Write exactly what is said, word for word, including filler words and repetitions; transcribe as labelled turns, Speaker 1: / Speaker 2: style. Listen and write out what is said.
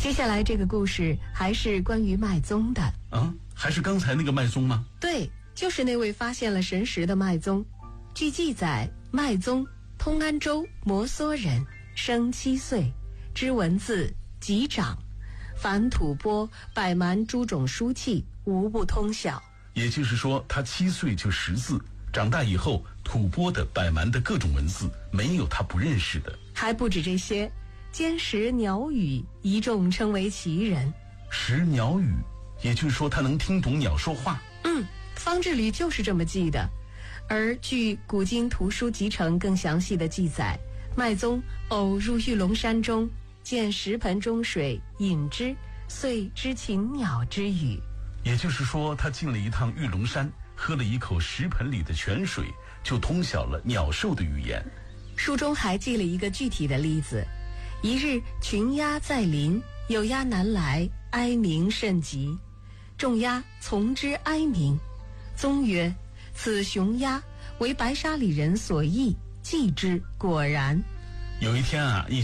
Speaker 1: 接下来这个故事还是关于麦宗的。
Speaker 2: 啊，还是刚才那个麦宗吗？
Speaker 1: 对，就是那位发现了神石的麦宗。据记载，麦宗通安州摩梭人，生七岁，知文字，及长，凡吐蕃百蛮诸种书契，无不通晓。
Speaker 2: 也就是说，他七岁就识字，长大以后，吐蕃的、百蛮的各种文字，没有他不认识的。
Speaker 1: 还不止这些，兼识鸟语，一众称为奇人。
Speaker 2: 识鸟语，也就是说他能听懂鸟说话。
Speaker 1: 嗯，方志里就是这么记的。而据古今图书集成更详细的记载，麦宗偶入玉龙山中，见石盆中水，饮之，遂知情鸟之语。
Speaker 2: 也就是说，他进了一趟玉龙山，喝了一口石盆里的泉水，就通晓了鸟兽的语言。
Speaker 1: 书中还记了一个具体的例子：一日群鸦在林，有鸦南来，哀鸣甚急。众鸦从之哀鸣，宗曰：此雄鸦为白沙里人所役，祭之。果然。
Speaker 2: 有一天啊，一